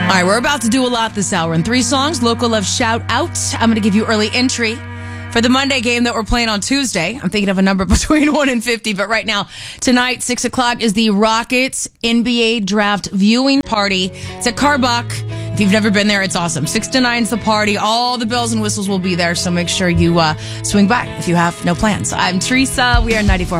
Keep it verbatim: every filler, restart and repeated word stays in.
right, we're about to do a lot this hour. In three songs, Local Love Shout Out. I'm going to give you early entry for the Monday game that we're playing on Tuesday. I'm thinking of a number between one and fifty, but right now, tonight, six o'clock, is the Rockets N B A Draft Viewing Party. It's at Carbuck. If you've never been there, it's awesome. six to nine is the party. All the bells and whistles will be there, so make sure you uh, swing by if you have no plans. I'm Teresa. We are ninety-four.